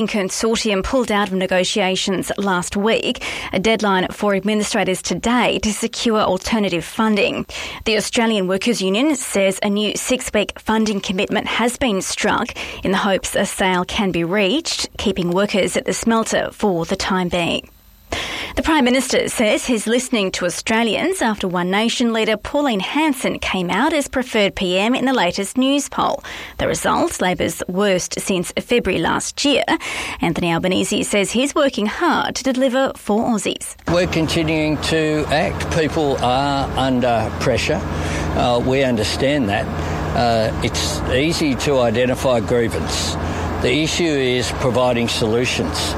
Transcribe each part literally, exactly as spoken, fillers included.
Consortium pulled out of negotiations last week, a deadline for administrators today to secure alternative funding. The Australian Workers' Union says a new six-week funding commitment has been struck in the hopes a sale can be reached, keeping workers at the smelter for the time being. The Prime Minister says he's listening to Australians after One Nation leader Pauline Hanson came out as preferred P M in the latest news poll. The result, Labor's worst since February last year. Anthony Albanese says he's working hard to deliver for Aussies. We're continuing to act. People are under pressure. Uh, we understand that. Uh, it's easy to identify grievance. The issue is providing solutions.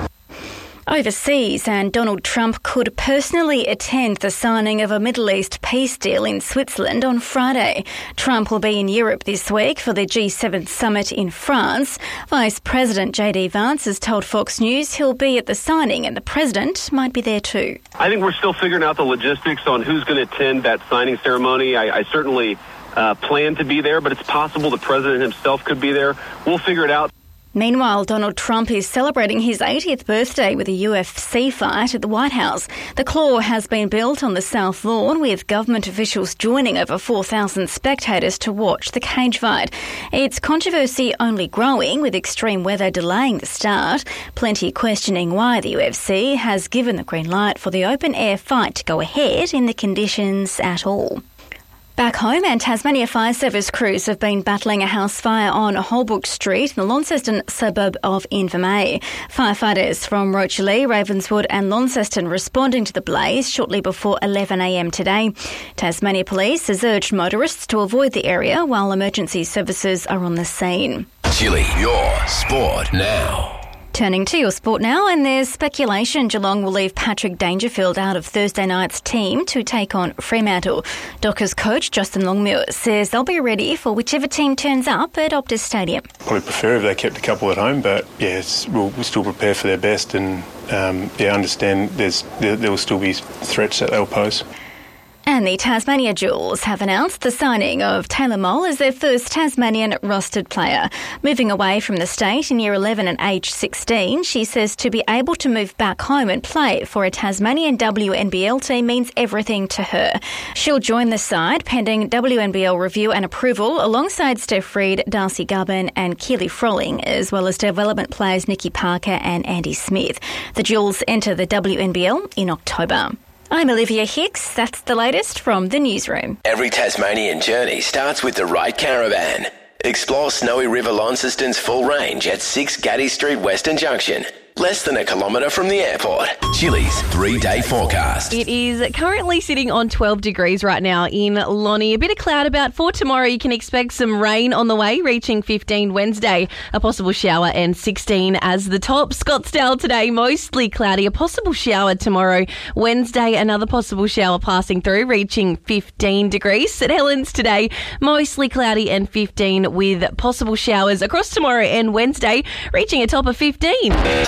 Overseas, and Donald Trump could personally attend the signing of a Middle East peace deal in Switzerland on Friday. Trump will be in Europe this week for the G seven summit in France. Vice President J D Vance has told Fox News he'll be at the signing and the president might be there too. I think we're still figuring out the logistics on who's going to attend that signing ceremony. I, I certainly uh, plan to be there, but it's possible the president himself could be there. We'll figure it out. Meanwhile, Donald Trump is celebrating his eightieth birthday with a U F C fight at the White House. The Claw has been built on the South Lawn, with government officials joining over four thousand spectators to watch the cage fight. Its controversy only growing, with extreme weather delaying the start. Plenty questioning why the U F C has given the green light for the open-air fight to go ahead in the conditions at all. Back home, and Tasmania Fire Service crews have been battling a house fire on Holbrook Street in the Launceston suburb of Invermay. Firefighters from Rochalee, Ravenswood and Launceston responding to the blaze shortly before eleven a m today. Tasmania Police has urged motorists to avoid the area while emergency services are on the scene. Chilli, your sport now. Turning to your sport now, and there's speculation Geelong will leave Patrick Dangerfield out of Thursday night's team to take on Fremantle. Dockers coach Justin Longmuir says they'll be ready for whichever team turns up at Optus Stadium. Probably prefer if they kept a couple at home, but yeah, it's, we'll, we'll still prepare for their best and um, yeah, understand there's there, there will still be threats that they'll pose. And the Tasmania Jewels have announced the signing of Taylor Moll as their first Tasmanian rostered player. Moving away from the state in year eleven and age sixteen, she says to be able to move back home and play for a Tasmanian W N B L team means everything to her. She'll join the side pending W N B L review and approval alongside Steph Reid, Darcy Gubbin and Keely Frolling, as well as development players Nikki Parker and Andy Smith. The Jewels enter the W N B L in October. I'm Olivia Hicks. That's the latest from the newsroom. Every Tasmanian journey starts with the right caravan. Explore Snowy River Launceston's full range at six Gaddy Street Western Junction. Less than a kilometre from the airport. Chilli's three-day forecast. It is currently sitting on twelve degrees right now in Lonnie. A bit of cloud about for tomorrow. You can expect some rain on the way, reaching fifteen Wednesday. A possible shower and sixteen as the top. Scottsdale today, mostly cloudy. A possible shower tomorrow. Wednesday, another possible shower passing through, reaching fifteen degrees. St Helens today, mostly cloudy and fifteen with possible showers across tomorrow and Wednesday, reaching a top of fifteen.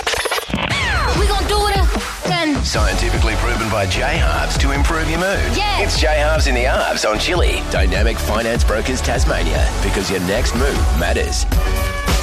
We gon' do it again. Scientifically proven by J-Halves to improve your mood. Yeah. It's J-Halves in the Halves on Chilli. Dynamic Finance Brokers Tasmania, because your next move matters.